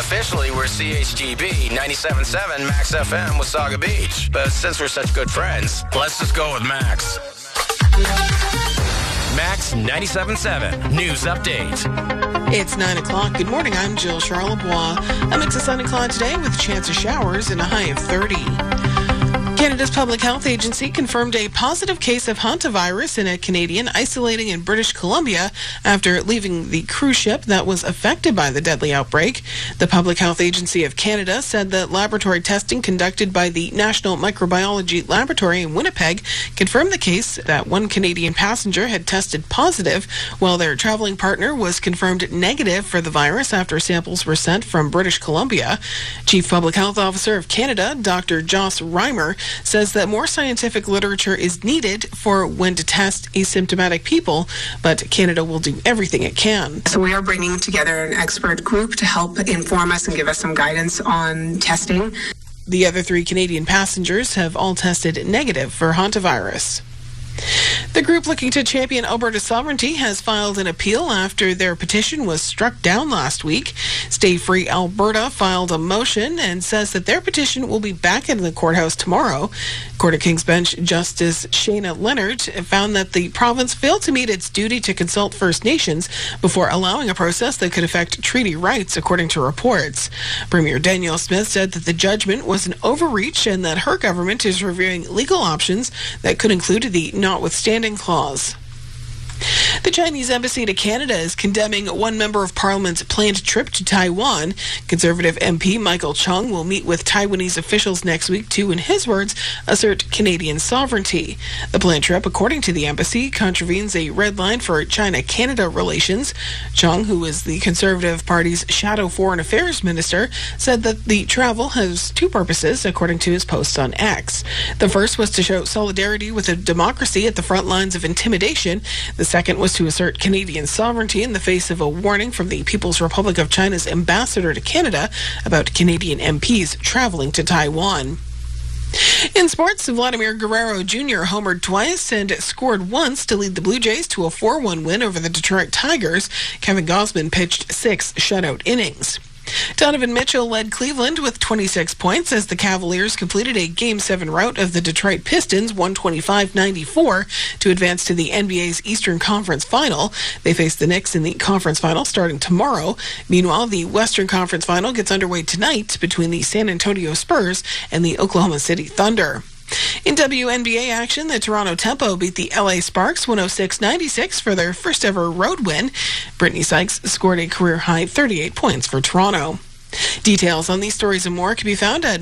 Officially, we're CHGB 97.7 Max FM with Saga Beach. But since we're such good friends, let's just go with Max. Max 97.7 News Update. It's 9 o'clock. Good morning. I'm Jill Charlebois. A mix of sun and cloud today with a chance of showers and a high of 30. Canada's Public Health Agency confirmed a positive case of hantavirus in a Canadian isolating in British Columbia after leaving the cruise ship that was affected by the deadly outbreak. The Public Health Agency of Canada said that laboratory testing conducted by the National Microbiology Laboratory in Winnipeg confirmed the case that one Canadian passenger had tested positive, while their traveling partner was confirmed negative for the virus after samples were sent from British Columbia. Chief Public Health Officer of Canada, Dr. Joss Reimer, says that more scientific literature is needed for when to test asymptomatic people, but Canada will do everything it can. So we are bringing together an expert group to help inform us and give us some guidance on testing. The other 3 Canadian passengers have all tested negative for hantavirus. The group looking to champion Alberta's sovereignty has filed an appeal after their petition was struck down last week. Stay Free Alberta filed a motion and says that their petition will be back in the courthouse tomorrow. Court of King's Bench Justice Shayna Leonard found that the province failed to meet its duty to consult First Nations before allowing a process that could affect treaty rights, according to reports. Premier Danielle Smith said that the judgment was an overreach and that her government is reviewing legal options that could include the notwithstanding clause. The Chinese embassy to Canada is condemning one member of Parliament's planned trip to Taiwan. Conservative MP Michael Chung will meet with Taiwanese officials next week to, in his words, assert Canadian sovereignty. The planned trip, according to the embassy, contravenes a red line for China-Canada relations. Chung, who is the Conservative Party's shadow foreign affairs minister, said that the travel has 2 purposes, according to his post on X. The first was to show solidarity with a democracy at the front lines of intimidation. The second was to assert Canadian sovereignty in the face of a warning from the People's Republic of China's ambassador to Canada about Canadian MPs traveling to Taiwan. In sports, Vladimir Guerrero Jr. homered twice and scored once to lead the Blue Jays to a 4-1 win over the Detroit Tigers. Kevin Gausman pitched 6 shutout innings. Donovan Mitchell led Cleveland with 26 points as the Cavaliers completed a Game 7 rout of the Detroit Pistons 125-94 to advance to the NBA's Eastern Conference Final. They face the Knicks in the conference final starting tomorrow. Meanwhile, the Western Conference Final gets underway tonight between the San Antonio Spurs and the Oklahoma City Thunder. In WNBA action, the Toronto Tempo beat the LA Sparks 106-96 for their first ever road win. Brittany Sykes scored a career-high 38 points for Toronto. Details on these stories and more can be found at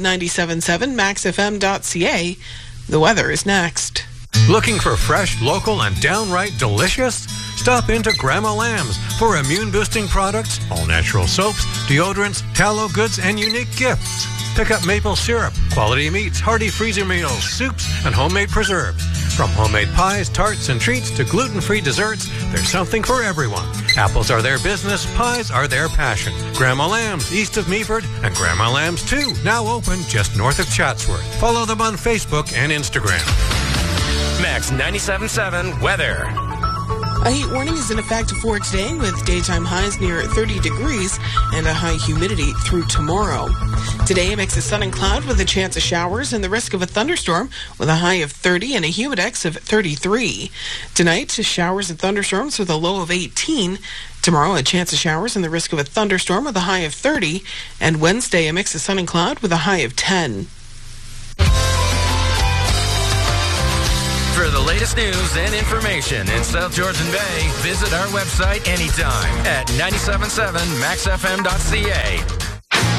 977maxfm.ca. The weather is next. Looking for fresh, local, and downright delicious? Stop into Grandma Lamb's for immune-boosting products, all-natural soaps, deodorants, tallow goods, and unique gifts. Pick up maple syrup, quality meats, hearty freezer meals, soups, and homemade preserves. From homemade pies, tarts, and treats to gluten-free desserts, there's something for everyone. Apples are their business, pies are their passion. Grandma Lamb's, east of Meaford, and Grandma Lamb's 2, now open just north of Chatsworth. Follow them on Facebook and Instagram. Max 97.7 weather. A heat warning is in effect for today with daytime highs near 30 degrees and a high humidity through tomorrow. Today, a mix of sun and cloud with a chance of showers and the risk of a thunderstorm with a high of 30 and a humidex of 33. Tonight, showers and thunderstorms with a low of 18. Tomorrow, a chance of showers and the risk of a thunderstorm with a high of 30. And Wednesday, a mix of sun and cloud with a high of 10. For the latest news and information in South Georgian Bay, visit our website anytime at 977maxfm.ca.